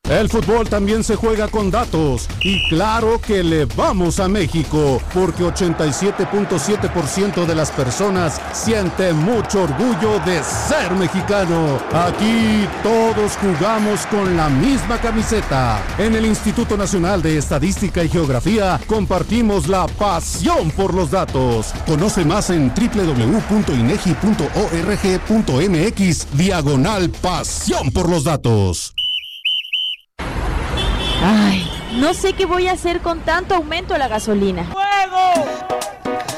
El fútbol también se juega con datos y claro que le vamos a México porque 87.7% de las personas siente mucho orgullo de ser mexicano. Aquí todos jugamos con la misma camiseta. En el Instituto Nacional de Estadística y Geografía compartimos la pasión por los datos. Conoce más en www.inegi.org.mx/pasión por los datos. Ay, no sé qué voy a hacer con tanto aumento a la gasolina. ¡Fuego!